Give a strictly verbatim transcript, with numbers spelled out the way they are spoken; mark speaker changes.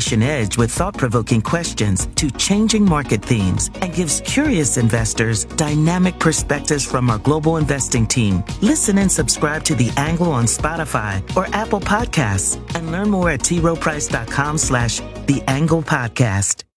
Speaker 1: valuation edge with thought-provoking questions to changing market themes and gives curious investors dynamic perspectives from our global investing team. Listen and subscribe to The Angle on Spotify or Apple Podcasts and learn more at t rowe price dot com slash The Angle Podcast.